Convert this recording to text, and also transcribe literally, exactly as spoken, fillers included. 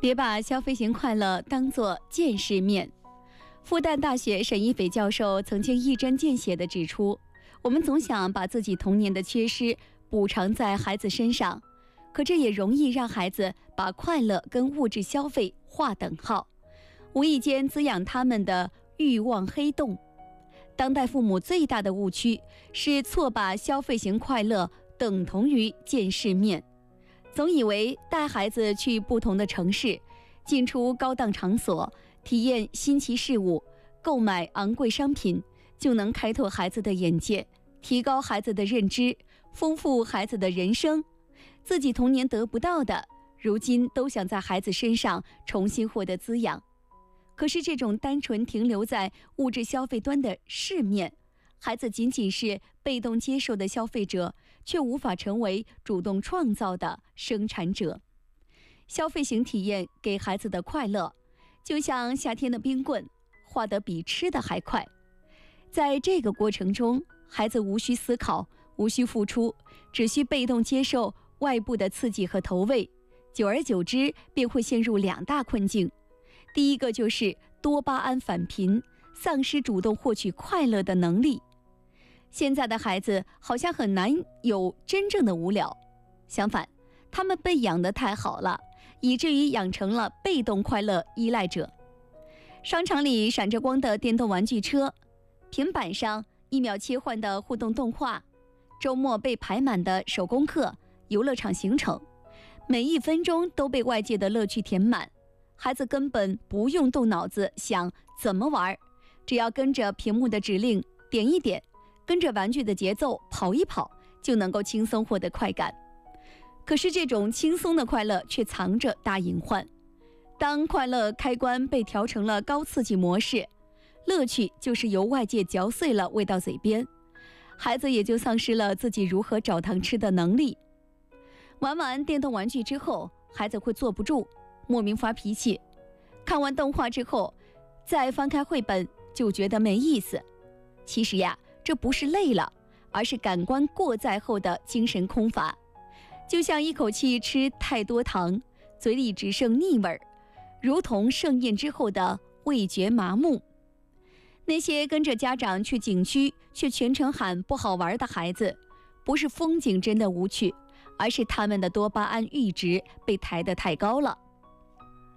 别把消费型快乐当作见世面。复旦大学沈一斐教授曾经一针见血地指出，我们总想把自己童年的缺失补偿在孩子身上，可这也容易让孩子把快乐跟物质消费划等号，无意间滋养他们的欲望黑洞。当代父母最大的误区是错把消费型快乐等同于见世面，总以为带孩子去不同的城市，进出高档场所，体验新奇事物，购买昂贵商品，就能开拓孩子的眼界，提高孩子的认知，丰富孩子的人生。自己童年得不到的，如今都想在孩子身上重新获得滋养。可是这种单纯停留在物质消费端的世面，孩子仅仅是被动接受的消费者，却无法成为主动创造的生产者。消费型体验给孩子的快乐，就像夏天的冰棍，化得比吃的还快。在这个过程中，孩子无需思考，无需付出，只需被动接受外部的刺激和投喂，久而久之便会陷入两大困境。第一个就是多巴胺返贫，丧失主动获取快乐的能力。现在的孩子好像很难有真正的无聊，相反，他们被养得太好了，以至于养成了被动快乐依赖者。商场里闪着光的电动玩具车，平板上一秒切换的互动动画，周末被排满的手工课、游乐场行程，每一分钟都被外界的乐趣填满。孩子根本不用动脑子想怎么玩，只要跟着屏幕的指令点一点，跟着玩具的节奏跑一跑，就能够轻松获得快感。可是这种轻松的快乐却藏着大隐患。当快乐开关被调成了高刺激模式，乐趣就是由外界嚼碎了喂到嘴边，孩子也就丧失了自己如何找糖吃的能力。玩完电动玩具之后，孩子会坐不住，莫名发脾气，看完动画之后再翻开绘本就觉得没意思。其实呀，这不是累了，而是感官过载后的精神空乏，就像一口气吃太多糖，嘴里只剩腻味儿，如同盛宴之后的味觉麻木。那些跟着家长去景区却全程喊不好玩的孩子，不是风景真的无趣，而是他们的多巴胺阈值被抬得太高了。